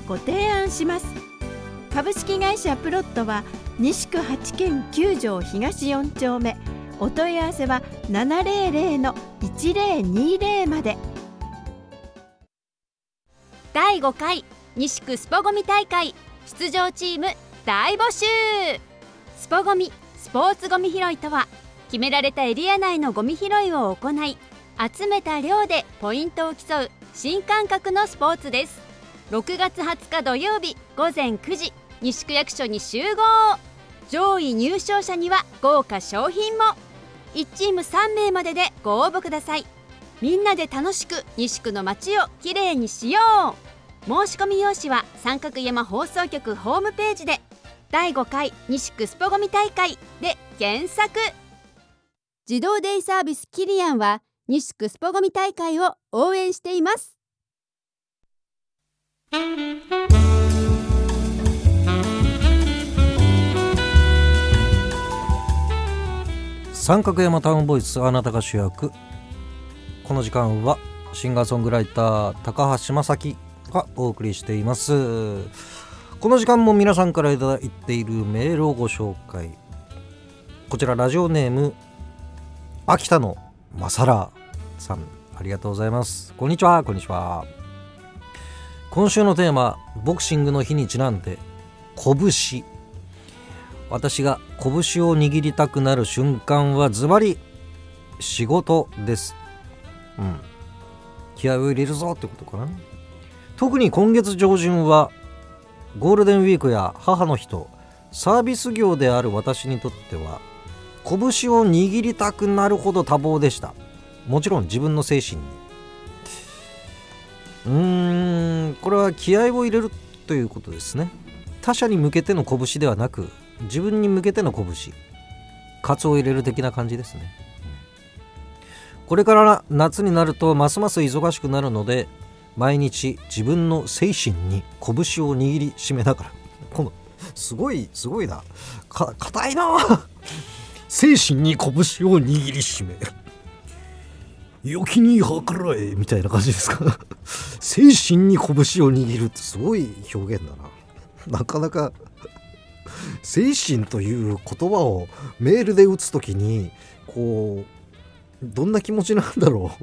ご提案します。株式会社プロットは西区8軒9条東4丁目、お問い合わせは 700-1020 まで。 第5回西区スポゴミ大会出場チーム大募集。スポゴミスポーツゴミ拾いとは、決められたエリア内のゴミ拾いを行い、集めた量でポイントを競う新感覚のスポーツです。6月20日土曜日午前9時、西区役所に集合。上位入賞者には豪華賞品も。1チーム3名まででご応募ください。みんなで楽しく西区の街をきれいにしよう。申し込み用紙は三角山放送局ホームページで、第5回西区スポゴミ大会で検索。自動デイサービスキリアンは西区スポゴミ大会を応援しています。 三角山タウンボイス、あなたが主役。この時間はシンガーソングライター高橋正樹がお送りしています。この時間も皆さんからいただいているメールをご紹介。こちらラジオネーム秋田のマサラさん、ありがとうございます。こんにちは。こんにちは。今週のテーマ、ボクシングの日にちなんで拳。私が拳を握りたくなる瞬間はズバリ仕事です。気合を入れるぞってことかな。特に今月上旬はゴールデンウィークや母の日とサービス業である私にとっては、拳を握りたくなるほど多忙でした。もちろん自分の精神に。これは気合を入れるということですね。他者に向けての拳ではなく、自分に向けての拳、カツを入れる的な感じですね。これから夏になるとますます忙しくなるので、毎日自分の精神に拳を握りしめながら、このすごいな、硬いな。精神に拳を握りしめ、良きに計らえみたいな感じですか。精神に拳を握るってすごい表現だな。なかなか精神という言葉をメールで打つときに、こうどんな気持ちなんだろ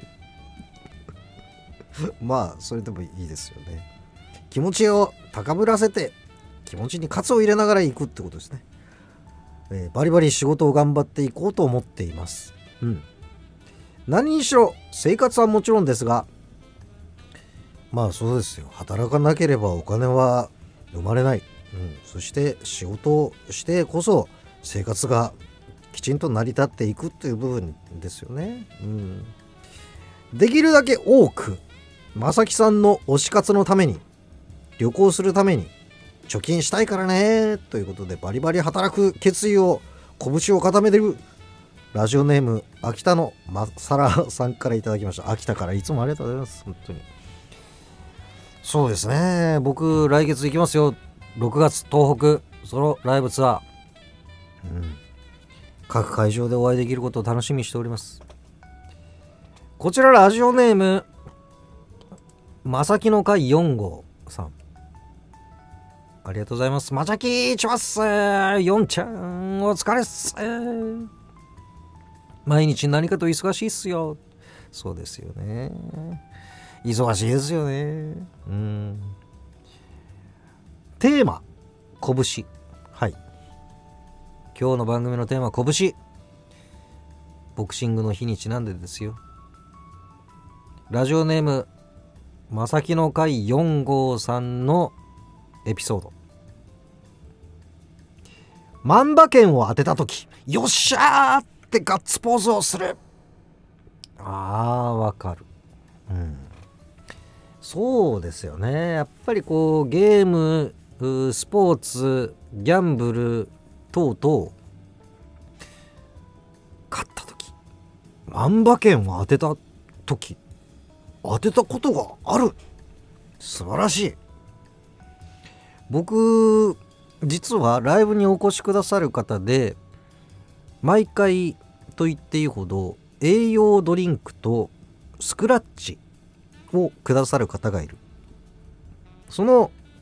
う。まあそれでもいいですよね。気持ちを高ぶらせて、気持ちに喝を入れながら行くってことですね。バリバリ仕事を頑張っていこうと思っています。何にしろ生活はもちろんですが、まあそうですよ、働かなければお金は生まれない。そして仕事をしてこそ生活がきちんと成り立っていくという部分ですよね。できるだけ多く正木さんの推し活のために、旅行するために貯金したいからねということで、バリバリ働く決意を、拳を固めてるラジオネーム秋田のマサラさんからいただきました。秋田からいつもありがとうございます。本当にそうですね。僕来月行きますよ。6月東北ソロライブツアー、各会場でお会いできることを楽しみにしております。こちらラジオネームまさきの会4号さん、ありがとうございます。まさきちます4ちゃんお疲れっす。毎日何かと忙しいっすよ。そうですよね、忙しいですよね。テーマ拳。はい、今日の番組のテーマは拳。ボクシングの日にちなんでですよ。ラジオネームまさきの会4号さんのエピソード。万馬券を当てたとき、よっしゃーってガッツポーズをする。わかる。そうですよね。やっぱりこうゲーム、スポーツ、ギャンブル等々勝った時、万馬券を当てた時、当てたことがある。素晴らしい。僕実はライブにお越しくださる方で、毎回と言っていいほど栄養ドリンクとスクラッチをくださる方がいる。その